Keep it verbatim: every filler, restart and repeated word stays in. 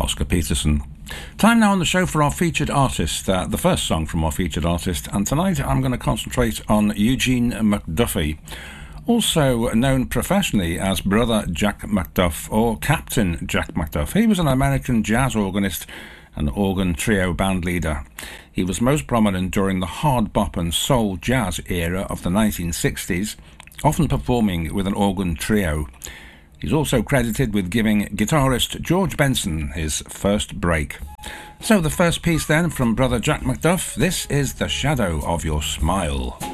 Oscar Peterson. Time now on the show for our featured artist, uh, the first song from our featured artist, and tonight I'm going to concentrate on Eugene McDuffie, also known professionally as Brother Jack McDuff or Captain Jack McDuff. He was an American jazz organist and organ trio band leader. He was most prominent during the hard bop and soul jazz era of the nineteen sixties, often performing with an organ trio. He's also credited with giving guitarist George Benson his first break. So the first piece then from Brother Jack McDuff, this is The Shadow of Your Smile.